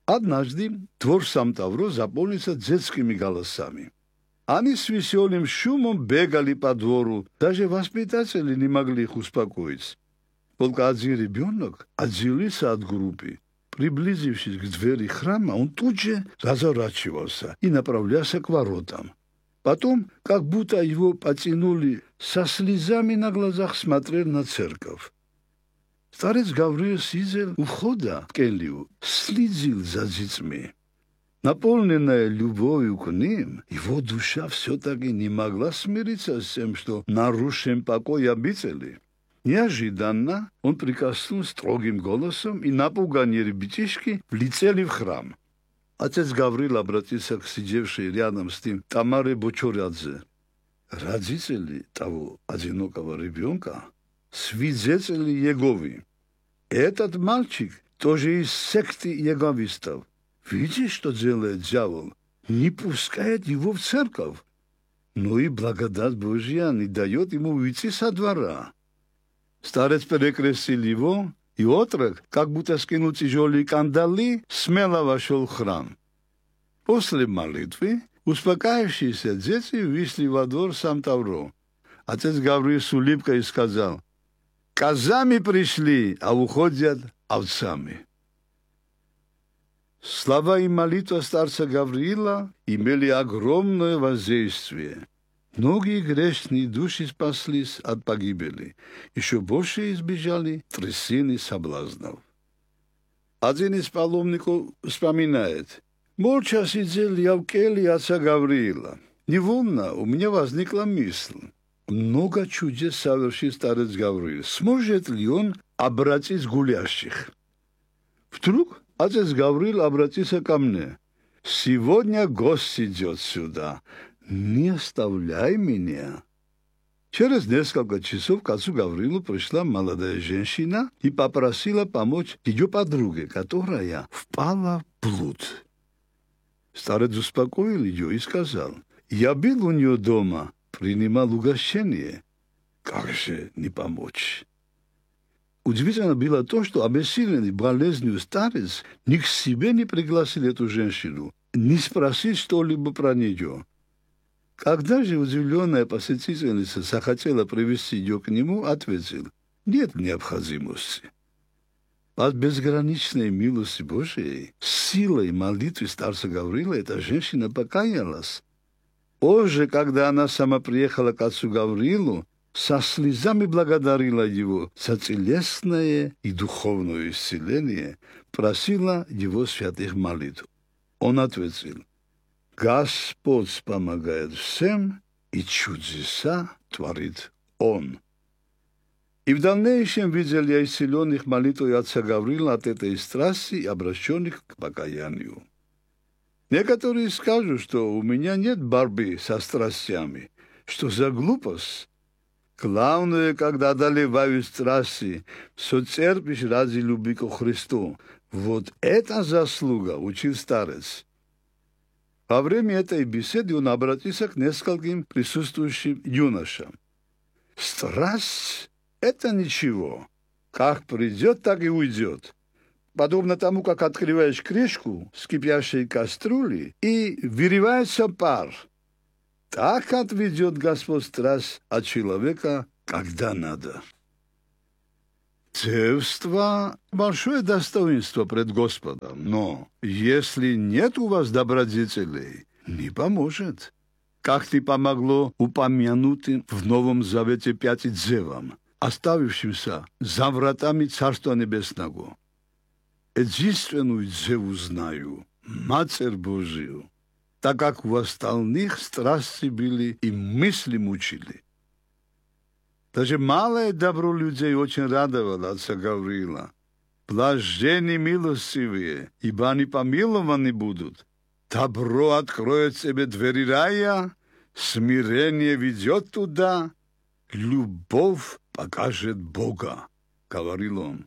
Однажды двор Самтавро заполнился детскими голосами. Они с веселым шумом бегали по двору, даже воспитатели не могли их успокоить. Только один ребенок отделился от группы. Приблизившись к двери храма, он тут же разворачивался и направлялся к воротам. Потом, как будто его потянули, со слезами на глазах смотрел на церковь. Старец Гавриил сидел у входа в келью, следил за детьми. Наполненная любовью к ним, его душа все-таки не могла смириться с тем, что нарушен покой обители. Неожиданно он прикоснулся строгим голосом, и напуганные ребятишки влетели в храм. Отец Гавриил обратился к сидевшей рядом с ним Тамаре Бочорядзе. Родители того одинокого ребенка — свидетели Иеговы. Этот мальчик тоже из секты иеговистов. Видишь, что делает дьявол? Не пускает его в церковь. Но и благодать Божья не дает ему уйти со двора. Старец перекрестил его, и отрок, как будто скинул тяжелые кандалы, смело вошел в храм. После молитвы успокаивающиеся дети вышли во двор Самтавро. Отец Гавриил с улыбкой сказал: «Козами пришли, а уходят овцами». Слова и молитва старца Гавриила имели огромное воздействие. Многие грешные души спаслись от погибели, еще больше избежали трясины соблазнов. Один из паломников вспоминает: «Молча сидел я в келье отца Гавриила. Невольно у меня возникла мысль: много чудес совершил старец Гавриил. Сможет ли он обратить гулящих?» Вдруг отец Гавриил обратился ко мне: «Сегодня гость идет сюда. Не оставляй меня». Через несколько часов к отцу Гавриилу пришла молодая женщина и попросила помочь ее подруге, которая впала в блуд. Старец успокоил ее и сказал: «Я был у нее дома, принимал угощение. Как же не помочь?» Удивительно было то, что обессиленный болезнью старец ни к себе не пригласил эту женщину, не спросил что-либо про нее. Когда же удивленная посетительница захотела привести ее к нему, ответил: «Нет необходимости». Под безграничной милостью Божией, силой молитвы старца Гавриила, эта женщина покаялась. Позже, когда она сама приехала к отцу Гавриилу, со слезами благодарила его за телесное и духовное исцеление, просила его святых молитв. Он ответил: «Господь помогает всем, и чудеса творит Он». И в дальнейшем видел я исцеленных молитвой отца Гавриила от этой страсти и обращенных к покаянию. Некоторые скажут, что у меня нет борьбы со страстями. Что за глупость? Главное, когда одолевают страсти, все терпишь ради любви ко Христу. Вот это заслуга, учил старец. Во время этой беседы он обратился к нескольким присутствующим юношам. Страсть — это ничего. Как придет, так и уйдет. Подобно тому, как открываешь крышку с кипящей кастрюли, и выливается пар. Так отведет Господь страсть от человека, когда надо. Девство — большое достоинство пред Господом, но если нет у вас добродетелей, не поможет. Как не помогло упомянутым в Новом Завете 5 девам, оставившимся за вратами Царства Небесного. Единственную деву знаю, Матерь Божию, так как у остальных страсти были и мысли мучили. Даже малое добро людей очень радовало отца Гавриила. Блаженны милостивые, ибо они помилованы будут. Добро откроет себе двери рая, смирение ведет туда, любовь покажет Бога, говорил он.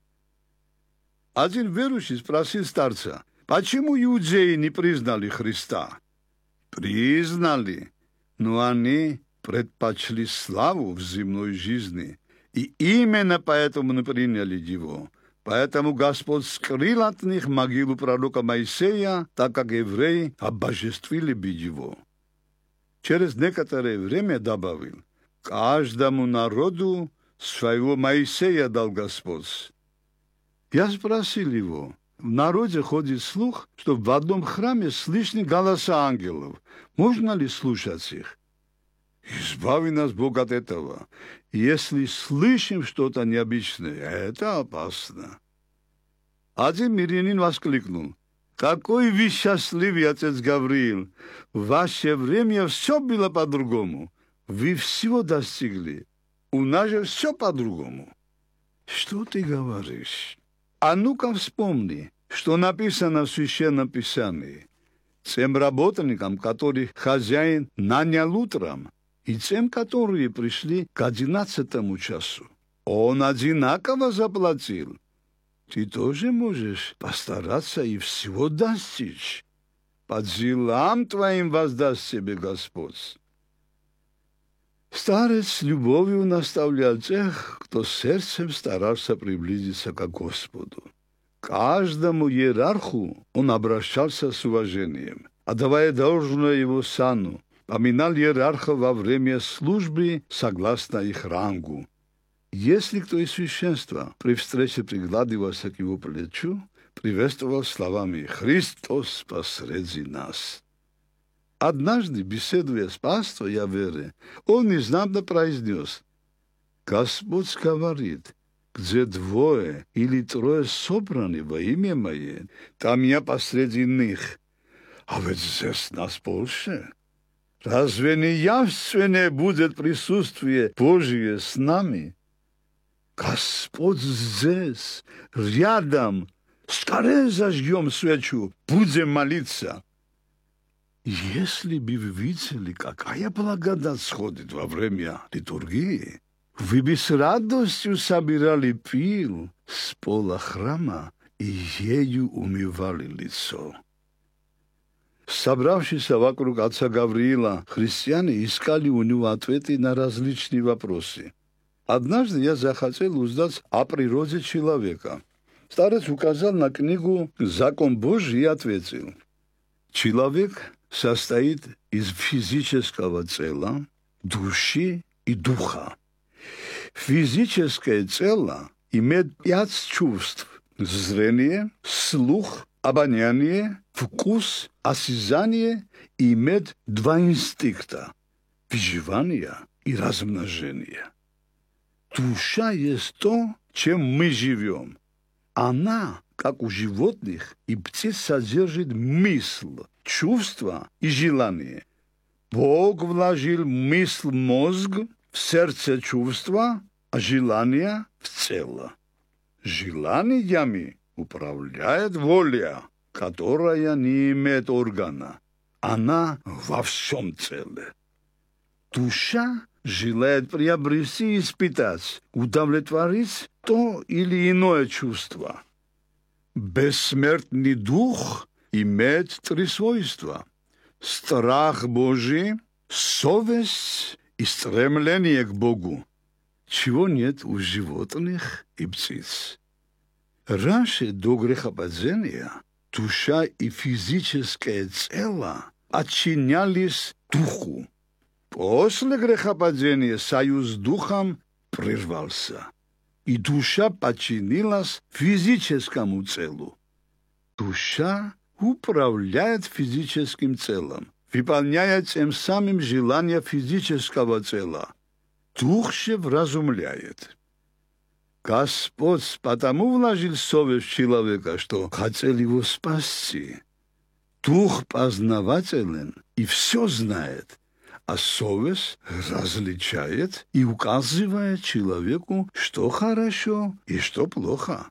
Один верующий спросил старца: почему иудеи не признали Христа? Признали, но они предпочли славу в земной жизни, и именно поэтому не приняли его. Поэтому Господь скрыл от них могилу пророка Моисея, так как евреи обожествили бы его. Через некоторое время добавил: каждому народу своего Моисея дал Господь. Я спросил его: в народе ходит слух, что в одном храме слышны голоса ангелов. Можно ли слушать их? Избави нас Бог от этого. Если слышим что-то необычное, это опасно. Один мирянин воскликнул: какой вы счастливый, отец Гавриил! В ваше время все было по-другому. Вы всего достигли. У нас же все по-другому. Что ты говоришь? А ну-ка вспомни, что написано в Священном Писании. Тем работникам, которых хозяин нанял утром, и тем, которые пришли к 11 часу, он одинаково заплатил. Ты тоже можешь постараться и всего достичь. По делам твоим воздаст тебе Господь. Старец с любовью наставлял тех, кто сердцем старался приблизиться к Господу. Каждому иерарху он обращался с уважением, отдавая должное его сану, поминал иерарха во время службы согласно их рангу. Если кто из священства при встрече прикладывался к его плечу, приветствовал словами «Христос посреди нас». Однажды, беседуя с пастором о вере, он внезапно произнес: «Господь говорит, где двое или трое собраны во имя Мое, там я посреди них. А ведь здесь нас больше. Разве не явственнее будет присутствие Божие с нами? Господь здесь, рядом. Скорее зажгем свечу, будем молиться». Если бы вы видели, какая благодать сходит во время литургии, вы бы с радостью собирали пил с пола храма и ею умывали лицо. Собравшиеся вокруг отца Гавриила, христиане искали у него ответы на различные вопросы. Однажды я захотел узнать о природе человека. Старец указал на книгу «Закон Божий» и ответил: человек состоит из физического тела, души и духа. Физическое тело имеет 5 чувств: зрение, слух, обоняние, вкус, осязание, и имеет 2 инстинкта – выживание и размножение. Душа есть то, чем мы живем. Она, как у животных и птиц, содержит мысль, чувства и желание. Бог вложил мысль в мозг, в сердце чувства, а желание в тело. Желаниями управляет воля, которая не имеет органа. Она во всем теле. Душа желает приобрести и испытать, удовлетворить то или иное чувство. Бессмертный дух имеет 3 свойства: страх Божий, совесть и стремление к Богу, чего нет у животных и птиц. Раньше, до грехопадения, душа и физическое тело отчинялись духу. После грехопадения союз с духом прервался, и душа подчинилась физическому телу. Душа управляет физическим телом, выполняя тем самым желания физического тела. Дух же вразумляет. Господь потому вложил совесть в человека, что хотел его спасти. Дух познавателен и все знает, а совесть различает и указывает человеку, что хорошо и что плохо.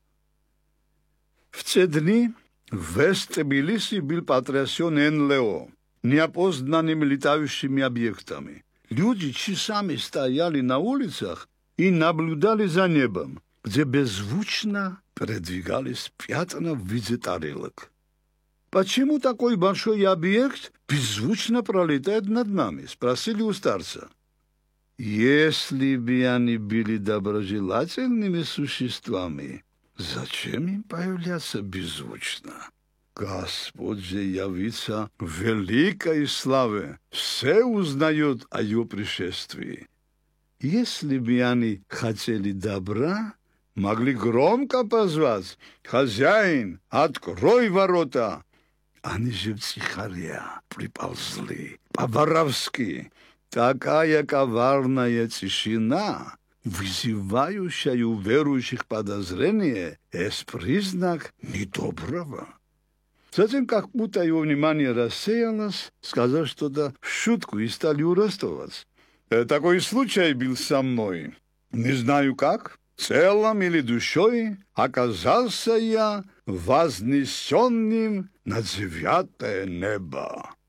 В те дни в Вест-Тбилиси был потрясен НЛО, неопознанными летающими объектами. Люди часами стояли на улицах и наблюдали за небом, где беззвучно передвигались пятна в виде тарелок. «Почему такой большой объект беззвучно пролетает над нами?» — спросили у старца. «Если бы они были доброжелательными существами, Зачем им появляться беззвучно? Господь же явится в великой славе, все узнают о его пришествии. Если бы они хотели добра, могли громко позвать: «Хозяин, открой ворота!» Они же втихаря приползли, по-воровски. Такая коварная тишина, вызывающая у верующих подозрение, есть признак недоброго. Затем, как будто его внимание рассеялось, сказал что-то в шутку и стали урастовывать. Такой случай был со мной. Не знаю как, целом или душой оказался я вознесенным на 9 небо.